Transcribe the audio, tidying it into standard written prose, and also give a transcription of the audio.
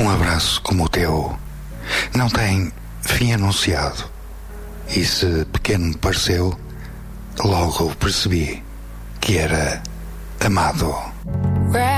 Um abraço como o teu não tem fim anunciado. E se pequeno me pareceu, logo percebi que era amado.